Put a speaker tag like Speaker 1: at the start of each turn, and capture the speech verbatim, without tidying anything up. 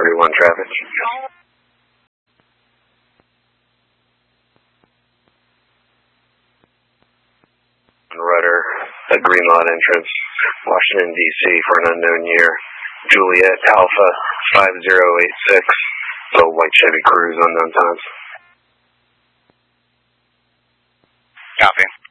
Speaker 1: thirty-one traffic. Rudder at Greenlawn entrance, Washington, D C for an unknown year. Juliet Alpha five zero eight six. So white Chevy Cruze, unknown times.
Speaker 2: Copy.